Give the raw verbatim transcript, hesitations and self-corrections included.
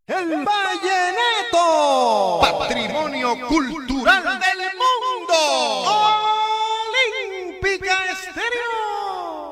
El vallenato, patrimonio cultural del mundo. Olímpica Estéreo.